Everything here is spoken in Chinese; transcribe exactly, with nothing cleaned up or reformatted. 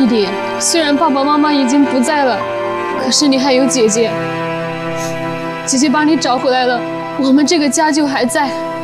弟弟，虽然爸爸妈妈已经不在了，可是你还有姐姐。姐姐把你找回来了，我们这个家就还在。